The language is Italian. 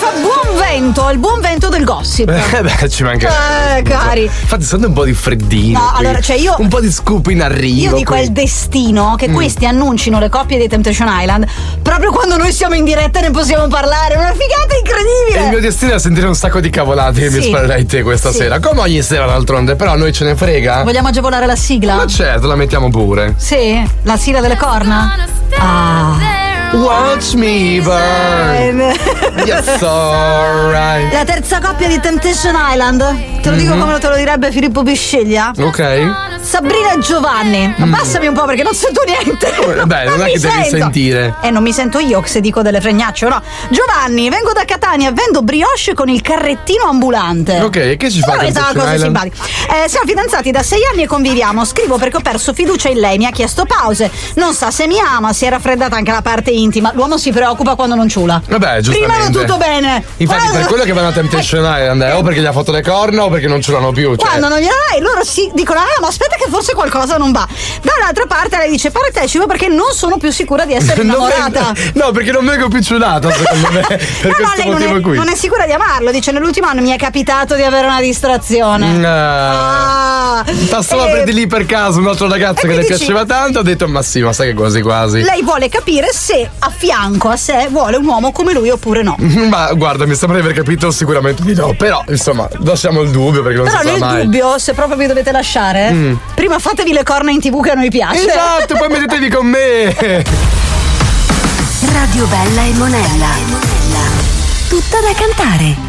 fa buon vento, il buon vento del gossip. Beh, ci manca. Cari. Infatti, sento un po' di freddino. No, allora, cioè io. Un po' di scoop in arrivo. Io dico è il destino che questi annuncino le coppie dei Temptation Island proprio quando noi siamo in diretta e ne possiamo parlare. Una figata incredibile. E il mio destino è sentire un sacco di cavolate che mi sparerai te questa sera. Come ogni sera, d'altronde, però a noi ce ne frega. Vogliamo agevolare la sigla? Ma certo, la mettiamo pure. Sì, la sigla delle corna. Watch me burn. Yes, alright. La terza coppia di Temptation Island. Te lo dico come te lo direbbe Filippo Bisceglia. Ok. Sabrina e Giovanni. Ma passami un po' perché non sento niente. Beh, non è che devi sentire. Non mi sento io se dico delle fregnacce, no? Giovanni, vengo da Catania e vendo brioche con il carrettino ambulante. Ok, e che ci fa? Questa è una cosa simpatica. Siamo fidanzati da 6 anni e conviviamo. Scrivo perché ho perso fiducia in lei. Mi ha chiesto pause. Non sa se mi ama, si è raffreddata anche la parte intima. L'uomo si preoccupa quando non ciula. Vabbè, giustamente. Prima va tutto bene. Infatti, per quello che vanno a Temptation Island o perché gli ha fatto le corna o perché non ce l'hanno più. Cioè. Quando non gliela dai, loro si dicono: ma aspetta che forse qualcosa non va. Dall'altra parte lei dice: partecipo perché non sono più sicura di essere innamorata. No, perché non vengo più ciulata, secondo me. Per questo lei motivo qui. non è sicura di amarlo. Dice: nell'ultimo anno mi è capitato di avere una distrazione. Sta solo a prendi lì per caso un altro ragazzo che le piaceva tanto. Ha detto: ma sì, ma sai che quasi quasi. Lei vuole capire se a fianco a sé vuole un uomo come lui oppure no. Ma guarda, mi sembra di aver capito sicuramente di no. Però, insomma, lasciamo il dubbio perché non si sa mai. Però nel dubbio, se proprio vi dovete lasciare, prima fatevi le corna in TV che a noi piace. Esatto, poi mettetevi con me. Radio Bella e Monella. Tutta da cantare.